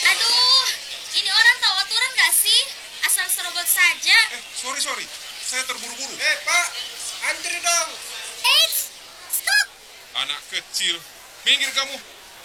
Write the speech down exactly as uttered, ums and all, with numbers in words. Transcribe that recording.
Aduh, ini orang tahu aturan nggak sih? Asal serobot saja. Eh, sorry, sorry. Saya terburu-buru. Eh, Pak, antri dong. Eits, stop! Anak kecil. Minggir kamu.